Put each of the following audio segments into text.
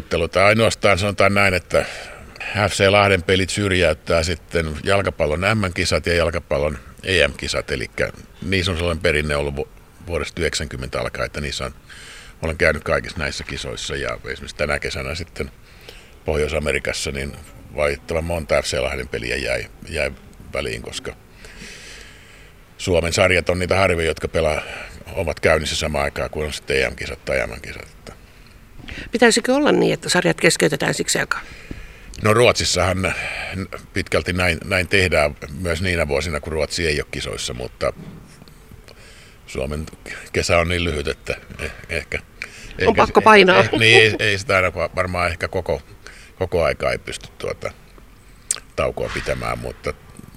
otteluita. Ainoastaan sanotaan näin, että FC Lahden pelit syrjäyttää sitten jalkapallon M-kisat ja jalkapallon EM-kisat. Eli niissä on sellainen perinne ollut vuodesta 1990 alkaen, että olen käynyt kaikissa näissä kisoissa. Ja esimerkiksi tänä kesänä sitten Pohjois-Amerikassa niin valitettavan monta FC Lahden peliä jäi väliin, koska Suomen sarjat on niitä harvoja, jotka pelaa omat käynnissä samaan aikaan kuin on sitten EM-kisat tai MM-kisat. Pitäisikö olla niin, että sarjat keskeytetään siksi aikaa? No Ruotsissahan pitkälti näin tehdään myös niinä vuosina, kun Ruotsi ei ole kisoissa, mutta Suomen kesä on niin lyhyt, että ehkä on pakko painaa. Niin ei sitä aina varmaan ehkä koko aikaa ei pysty taukoa pitämään, mutta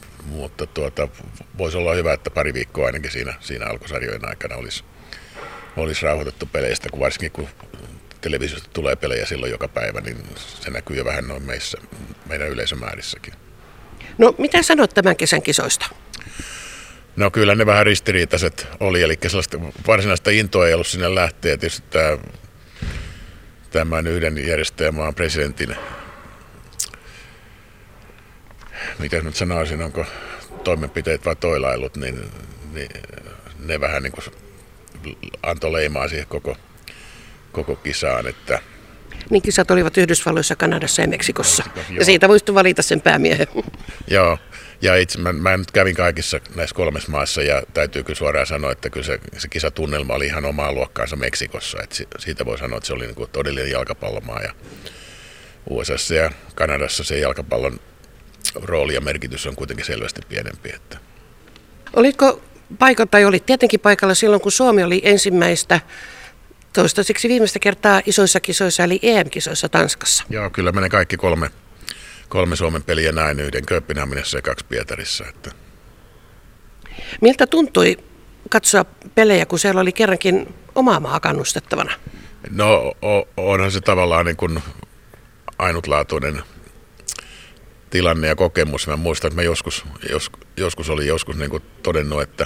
voisi olla hyvä, että pari viikkoa ainakin siinä alkusarjojen aikana olisi rauhoitettu peleistä, kun varsinkin kun televisiosta tulee pelejä silloin joka päivä, niin se näkyy jo vähän noin meidän yleisömäärissäkin. No mitä sanot tämän kesän kisoista? No kyllä ne vähän ristiriitaiset oli, eli sellaista varsinaista intoa ei ollut sinne lähteä. Tietysti tämän yhden järjestäjämaan presidentin, mitä nyt sanoisin, onko toimenpiteet vai toilailut, niin ne vähän niin kuin antoi leimaa siihen koko kisaan. Että niin kisat olivat Yhdysvalloissa, Kanadassa ja Meksikossa. Ja siitä voisi valita sen päämiehen. Joo, ja itse mä nyt kävin kaikissa näissä 3 maassa ja täytyy kyllä suoraan sanoa, että kyllä se kisatunnelma oli ihan omaa luokkaansa Meksikossa. Että siitä voi sanoa, että se oli niin kuin todellinen jalkapallomaa ja USAssa ja Kanadassa se jalkapallon rooli ja merkitys on kuitenkin selvästi pienempi. Että. Olitko paikalla, tai olit tietenkin paikalla silloin, kun Suomi oli ensimmäistä toistaiseksi viimeistä kertaa isoissa kisoissa, eli EM-kisoissa Tanskassa? Joo, kyllä menen kaikki kolme Suomen peliä näin, yhden Kööpenhaminassa ja 2 Pietarissa. Että. Miltä tuntui katsoa pelejä, kun siellä oli kerrankin omaa maa kannustettavana? No onhan se tavallaan niin kuin ainutlaatuinen tilanne ja kokemus. Mä muistan, että mä joskus niin kuin todennut, että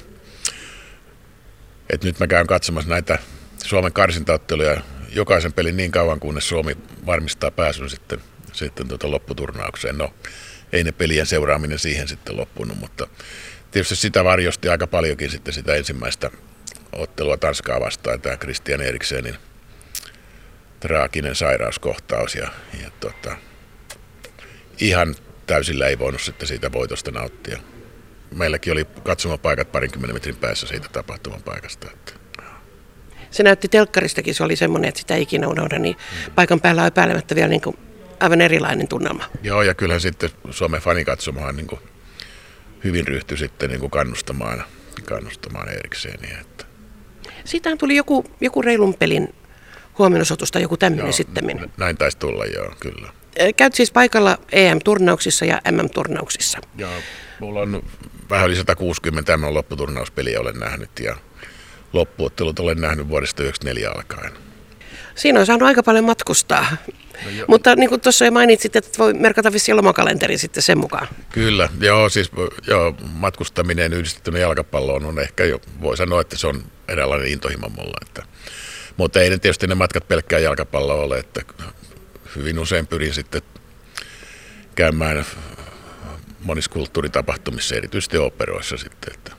nyt mä käyn katsomassa näitä Suomen karsintaotteluja jokaisen pelin niin kauan, kunnes Suomi varmistaa pääsyn sitten lopputurnaukseen. No, ei ne pelien seuraaminen siihen sitten loppunut, mutta tietysti sitä varjosti aika paljonkin sitten sitä ensimmäistä ottelua Tanskaa vastaan, tämä Christian Eriksenin traaginen sairauskohtaus ja ihan täysillä ei voinut sitten siitä voitosta nauttia. Meilläkin oli katsomapaikat 20 metrin päässä siitä tapahtuman paikasta. Että. Se näytti telkkaristakin, se oli semmoinen, että sitä ei ikinä unohda, niin paikan päällä on epäilemättä vielä niin kuin aivan erilainen tunnelma. Joo, ja kyllähän sitten Suomen fanikatsomahan niin kuin hyvin ryhtyi sitten niin kuin kannustamaan Erikseniä. Että. Siitähän tuli joku reilun pelin huomionosoitus tai joku tämmöinen sittemmin. Näin taisi tulla, joo, kyllä. Käyt siis paikalla EM-turnauksissa ja MM-turnauksissa. Joo, mulla on vähän yli 160 lopputurnauspeliä olen nähnyt ja loppuottelut olen nähnyt vuodesta 1994 alkaen. Siinä on saanut aika paljon matkustaa, mutta niin kuin tuossa jo mainitsit, että voi merkata vissiin lomakalenteri sitten sen mukaan. Kyllä, matkustaminen yhdistettynä jalkapalloon on ehkä voi sanoa, että se on eräänlainen intohimo mulla. Mutta ei ne tietysti ne matkat pelkkää jalkapalloa ole, että hyvin usein pyrin sitten käymään monissa kulttuuritapahtumissa, erityisesti oopperoissa sitten. Että.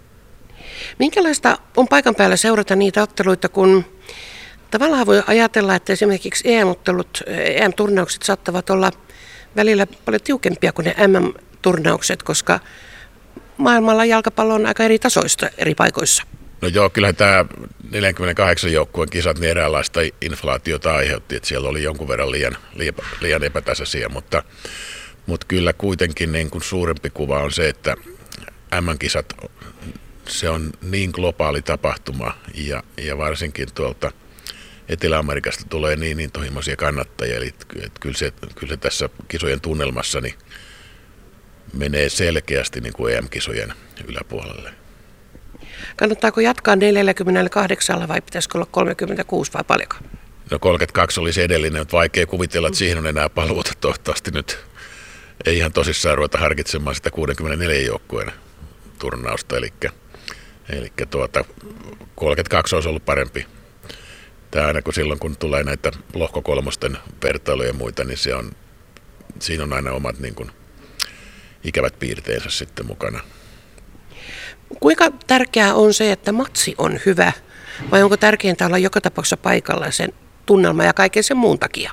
Minkälaista on paikan päällä seurata niitä otteluita, kun tavallaan voi ajatella, että esimerkiksi EM-turnaukset saattavat olla välillä paljon tiukempia kuin ne MM-turnaukset, koska maailmalla jalkapallo on aika eri tasoista eri paikoissa. No joo, kyllähän tämä 48 joukkueen kisat niin eräänlaista inflaatiota aiheutti, että siellä oli jonkun verran liian epätasaisia, mutta kyllä kuitenkin niin kuin suurempi kuva on se, että M-kisat, se on niin globaali tapahtuma ja varsinkin tuolta Etelä-Amerikasta tulee niin intohimoisia kannattajia, eli kyllä se tässä kisojen tunnelmassa niin menee selkeästi niin kuin EM-kisojen yläpuolelle. Kannattaako jatkaa 48 vai pitäisikö olla 36 vai paljonko? No 32 oli se edellinen, mutta vaikea kuvitella, että siihen on enää paluuta. Toivottavasti nyt ei ihan tosissaan ruveta harkitsemaan sitä 64 joukkueen turnausta, eli 32 olisi ollut aina kun silloin kun tulee näitä lohkokolmosten vertailuja ja muita, niin siinä on aina omat niin kuin ikävät piirteensä sitten mukana. Kuinka tärkeää on se, että matsi on hyvä, vai onko tärkeintä olla joka tapauksessa paikalla sen tunnelma ja kaiken sen muun takia?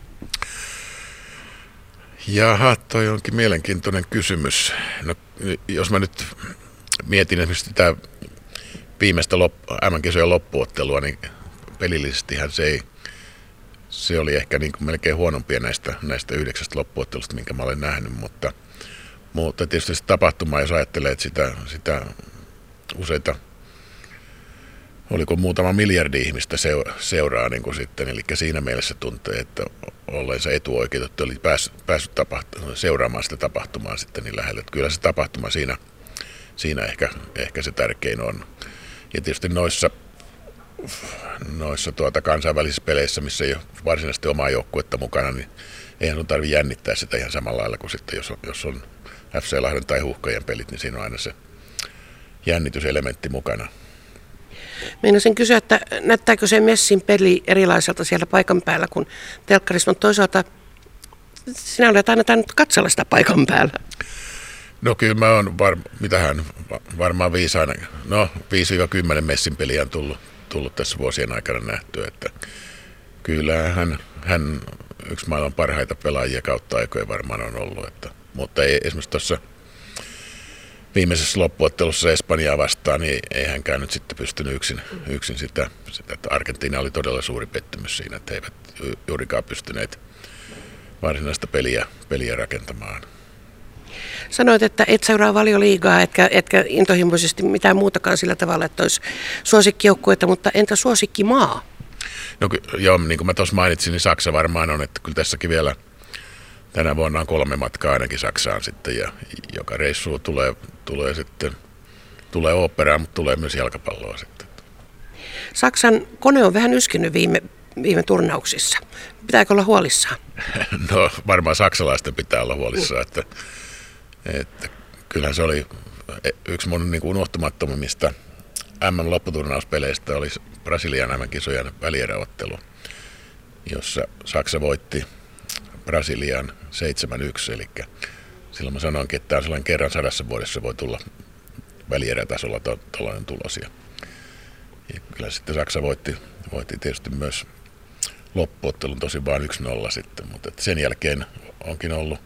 Jaha, toi onkin mielenkiintoinen kysymys. No, jos mä nyt mietin esimerkiksi tätä viimeistä MM-kisojen loppuottelua, niin pelillisestihän se oli ehkä niin kuin melkein huonompia näistä 9 loppuottelusta, minkä mä olen nähnyt, mutta tietysti se tapahtuma, jos ajattelee, että sitä useita, oliko muutama miljardi ihmistä seuraa niin kuin sitten, eli siinä mielessä tuntee, että olleensa etuoikeutettu oli päässyt seuraamaan sitä tapahtumaa sitten niin lähellä. Että kyllä se tapahtuma siinä ehkä se tärkein on. Ja tietysti noissa kansainvälisissä peleissä, missä ei ole varsinaisesti omaa joukkuetta mukana, niin eihän sun tarvitse jännittää sitä ihan samalla lailla kuin sitten, jos on FC Lahden tai Huuhkajien pelit, niin siinä on aina se jännityselementti mukana. Meinasin kysyä, että näyttääkö se Messin peli erilaiselta siellä paikan päällä kuin telkkarissa, mutta toisaalta sinä olet aina tainnut katsella sitä paikan päällä. No kyllä mä oon varmaan 5-10 Messin peliä on tullut tässä vuosien aikana nähtyä, että kyllä hän yksi maailman parhaita pelaajia kautta aikojen varmaan on ollut, mutta ei esimerkiksi tuossa viimeisessä loppuottelussa Espanjaa vastaan, niin ei hänkään nyt sitten pystynyt yksin sitä, että Argentiina oli todella suuri pettymys siinä, että he eivät juurikaan pystyneet varsinaista peliä rakentamaan. Sanoit, että et seuraa Valioliigaa, etkä intohimoisesti mitään muutakaan sillä tavalla, että olisi suosikkijoukkuetta, mutta entä suosikkimaa? No joo, niin kuin mä tuossa mainitsin, niin Saksa varmaan on, että kyllä tässäkin vielä tänä vuonna on 3 matkaa ainakin Saksaan sitten, ja joka reissu tulee oopperaa, mutta tulee myös jalkapalloa sitten. Saksan kone on vähän yskinyt viime turnauksissa. Pitääkö olla huolissaan? No varmaan saksalaisten pitää olla huolissaan, että kyllähän se oli yksi mun niin kuin unohtumattomimmista MM-lopputurnauspeleistä oli Brasilian MM-kisojen välieräottelu, jossa Saksa voitti Brasilian 7-1, eli silloin mä sanoinkin, että tämä on sellainen kerran 100 vuodessa voi tulla välierätasolla tuollainen tulos. Ja kyllä sitten Saksa voitti tietysti myös loppuottelun, tosi vain 1-0 sitten, mutta sen jälkeen onkin ollut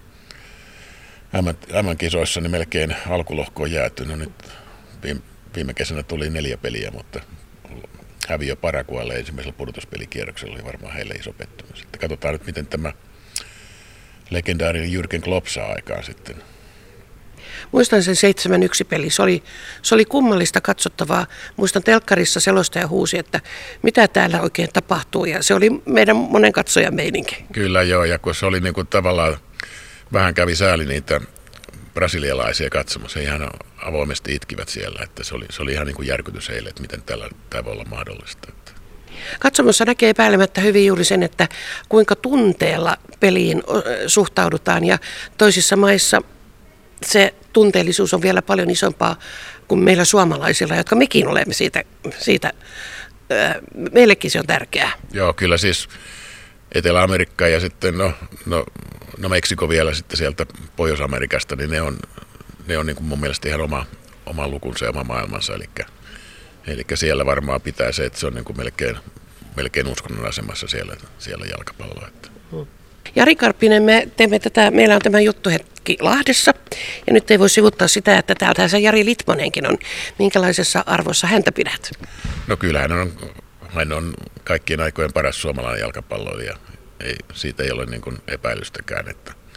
MM-kisoissa niin melkein alkulohkoon jääty. No nyt viime kesänä tuli 4 peliä, mutta häviö Paragualle ensimmäisellä pudotuspelikierroksella oli varmaan heille iso pettymys. Että katsotaan nyt, miten tämä legendaarinen Jürgen Klopp saa aikaan sitten. Muistan sen 7-1 peli. Se oli kummallista katsottavaa. Muistan telkkarissa selostaja huusi, että mitä täällä oikein tapahtuu. Ja se oli meidän monen katsojan meininki. Kyllä joo, ja kun se oli niin kuin tavallaan vähän sääli niitä brasilialaisia katsomassa. He ihan avoimesti itkivät siellä, että se oli ihan niin kuin järkytys heille, että miten tämä voi olla mahdollista. Katsomossa näkee epäilemättä hyvin juuri sen, että kuinka tunteella peliin suhtaudutaan, ja toisissa maissa se tunteellisuus on vielä paljon isompaa kuin meillä suomalaisilla, jotka mekin olemme siitä meillekin se on tärkeää. Joo, kyllä siis Etelä-Amerikka ja sitten no Meksiko vielä sitten sieltä Pohjois-Amerikasta, niin ne on niin kuin mun mielestä ihan oma lukunsa ja oma maailmansa, eli siellä varmaan pitää se, että se on niin kuin melkein uskonnon asemassa siellä jalkapalloa. Jari Karppinen, meillä on tämä juttuhetki Lahdessa, ja nyt ei voi sivuttaa sitä, että täältä se Jari Litmonenkin on. Minkälaisessa arvossa häntä pidät? No kyllä hän on kaikkien aikojen paras suomalainen jalkapalloilija. Siitä ei ole niin kuin epäilystäkään.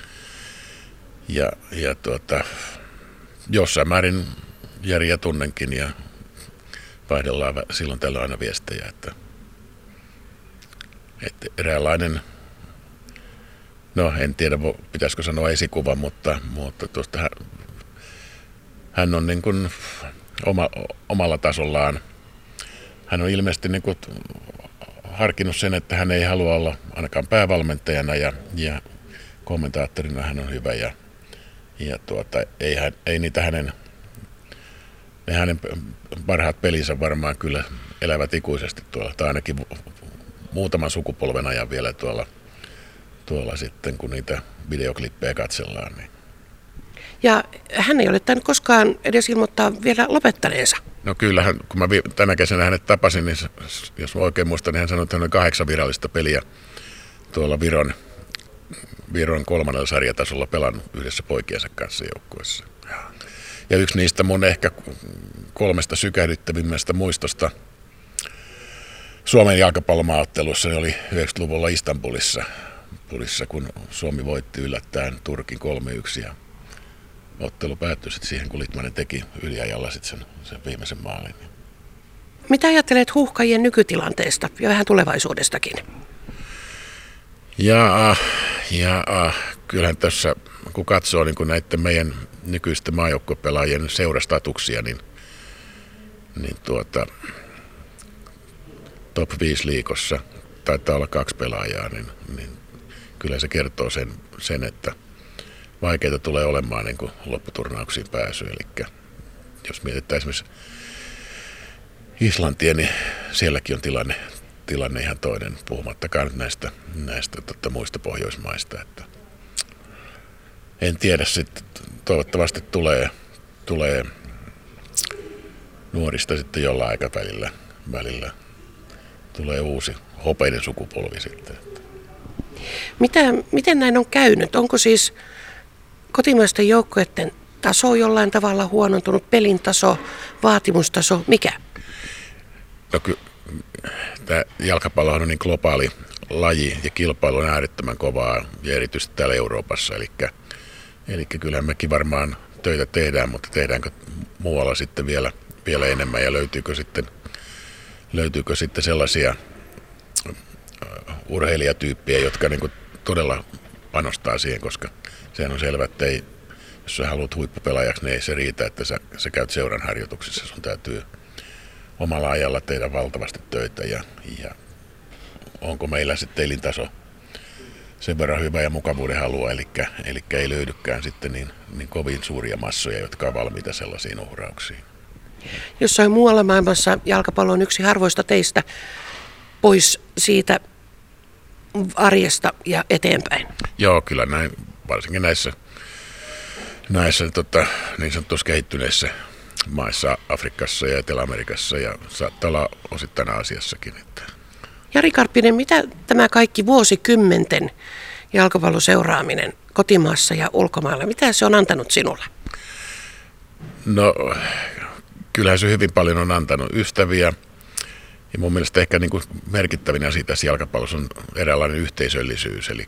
Jossain määrin Jariä tunnenkin ja vaihdellaan silloin tällöin aina viestejä, että eräänlainen, no en tiedä pitäisikö sanoa esikuva, mutta tuosta hän on niin kuin omalla tasollaan. Hän on ilmeisesti niin kuin harkinnut sen, että hän ei halua olla ainakaan päävalmentajana ja kommentaattorina hän on hyvä ja ei niitä hänen parhaat pelinsä varmaan kyllä elävät ikuisesti tuolla, tai ainakin muutaman sukupolven ajan vielä tuolla sitten, kun niitä videoklippejä katsellaan. Niin. Ja hän ei ole tainnut koskaan edes ilmoittaa vielä lopettaneensa. No kyllähän, kun mä tänä kesänä hänet tapasin, niin jos mä oikein muistan, niin hän sanoi, että hän on 8 virallista peliä tuolla Viron 3. sarjatasolla pelannut yhdessä poikiensa kanssa joukkueessa. Ja yksi niistä mun ehkä 3 sykähdyttävimmästä muistosta Suomen jalkapallomaaottelussa niin oli 90-luvulla Istanbulissa, kun Suomi voitti yllättäen Turkin 3-1 ja ottelu päättyi sitten siihen, kun Litmanen teki yliajalla sitten sen viimeisen maalin. Mitä ajattelet Huuhkajien nykytilanteesta ja vähän tulevaisuudestakin? Kyllähän tässä, kun katsoo niin kun näiden meidän nykyisten maajoukkuepelaajien seurastatuksia, niin top 5 liigossa taitaa olla 2 pelaajaa, niin kyllä se kertoo sen, että vaikeita tulee olemaan niin kuin lopputurnauksiin pääsy. Eli jos mietitään esimerkiksi Islantia, niin sielläkin on tilanne ihan toinen, puhumattakaan nyt näistä muista Pohjoismaista. Että en tiedä, sitten toivottavasti tulee nuorista sitten jollain aikavälillä tulee uusi hopeinen sukupolvi sitten. Miten näin on käynyt? Onko siis kotimaisten joukkueiden taso jollain tavalla huonontunut, pelin taso, vaatimustaso, mikä? No tämä jalkapallo on niin globaali laji ja kilpailu on äärettömän kovaa ja erityisesti täällä Euroopassa. Eli kyllähän mekin varmaan töitä tehdään, mutta tehdäänkö muualla sitten vielä enemmän ja löytyykö sitten sellaisia urheilijatyyppiä, jotka niin kuin todella panostaa siihen, koska sehän on selvä, että jos sä haluat huippupelaajaksi, niin ei se riitä, että sä käyt seuran harjoituksissa. Sun täytyy omalla ajalla tehdä valtavasti töitä ja onko meillä sitten elintaso sen verran hyvä ja mukavuuden halua, eli ei löydykään sitten niin kovin suuria massoja, jotka on valmiita sellaisiin uhrauksiin. Jossain muualla maailmassa jalkapallo on yksi harvoista teistä pois siitä arjesta ja eteenpäin. Joo, kyllä näin, varsinkin näissä niin sanotussa kehittyneissä maissa, Afrikassa ja Etelä-Amerikassa ja saattaa olla osittain Aasiassakin. Jari Karppinen, mitä tämä kaikki vuosikymmenten jalkapalloseuraaminen kotimaassa ja ulkomailla, mitä se on antanut sinulle? No, kyllähän se hyvin paljon on antanut ystäviä. Ja mun mielestä ehkä niin kuin merkittävin asia tässä jalkapallossa on eräänlainen yhteisöllisyys. Eli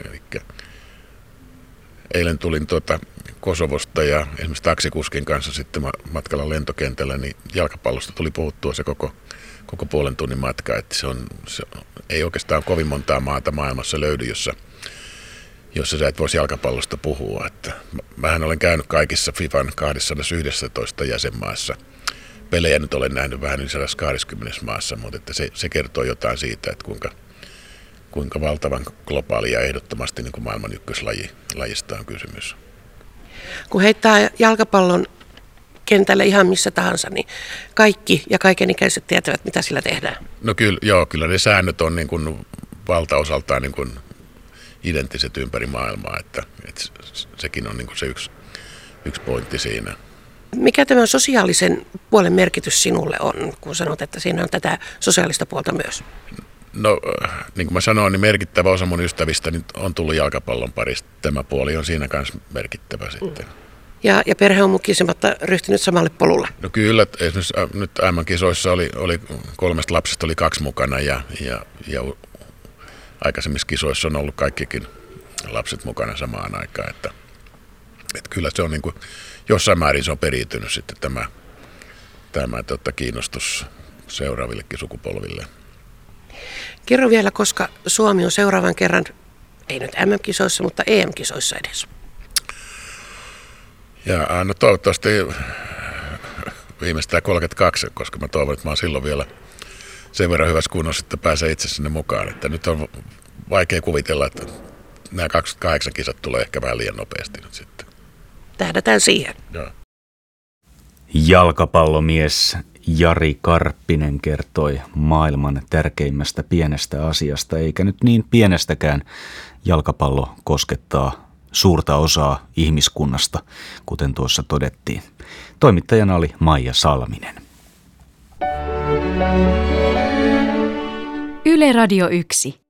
eilen tulin Kosovosta ja esimerkiksi taksikuskin kanssa sitten matkalla lentokentällä, niin jalkapallosta tuli puhuttua se koko puolen tunnin matka. Että se ei oikeastaan kovin montaa maata maailmassa löydy, jossa sä et voisi jalkapallosta puhua. Että mähän olen käynyt kaikissa FIFAn 211 jäsenmaassa. Pelejä nyt olen nähnyt vähän yli 120 maassa, mutta että se kertoo jotain siitä, että kuinka valtavan globaali ja ehdottomasti niin kuin maailman ykköslajista on kysymys. Kun heittää jalkapallon kentälle ihan missä tahansa, niin kaikki ja kaikenikäiset tietävät, mitä sillä tehdään. No kyllä ne säännöt on niin kuin valtaosaltaan niin kuin identtiset ympäri maailmaa, että sekin on niin kuin se yksi pointti siinä. Mikä tämä sosiaalisen puolen merkitys sinulle on, kun sanot, että siinä on tätä sosiaalista puolta myös? No, niin kuin mä sanoin, niin merkittävä osa mun ystävistä niin on tullut jalkapallon parista. Tämä puoli on siinä kanssa merkittävä sitten. Ja perhe on mukisematta ryhtynyt samalle polulle? No kyllä, esimerkiksi nyt MM-kisoissa oli 3 lapsesta oli 2 mukana ja aikaisemmissa kisoissa on ollut kaikkikin lapset mukana samaan aikaan. Että kyllä se on niin kuin, jossain määrin se on periytynyt sitten tämä kiinnostus seuraavillekin sukupolville. Kerro vielä, koska Suomi on seuraavan kerran, ei nyt MM-kisoissa, mutta EM-kisoissa edes. Ja no toivottavasti viimeistään 32, koska mä toivon, että mä oon silloin vielä sen verran hyvässä kunnossa, että pääsee itse sinne mukaan. Että nyt on vaikea kuvitella, että nämä 28 kisat tulee ehkä vähän liian nopeasti nyt sitten. Tähdätään siihen. Joo. Jalkapallomies Jari Karppinen kertoi maailman tärkeimmästä pienestä asiasta, eikä nyt niin pienestäkään. Jalkapallo koskettaa suurta osaa ihmiskunnasta, kuten tuossa todettiin. Toimittajana oli Maija Salminen. Yle Radio 1.